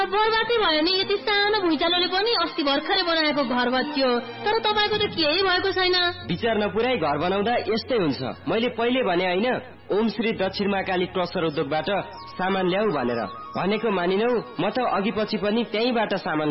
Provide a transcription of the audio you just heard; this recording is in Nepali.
बर्बादै भयो नि। यति सानो भुइँचालोले पनि अस्ति भर्खरै बनाएको घर भत्कियो, तर तपाईको त केही भएको छैन। विचार नपुर्याई घर बनाउँदा यस्तै हुन्छ। मैले पहिले भने हैन, ओम श्री दक्षिणमा काली क्रसर उद्योगबाट सामान ल्याऊ भनेर। भनेको मानिनौ, म त अघि पछि पनि त्यहीबाट सामान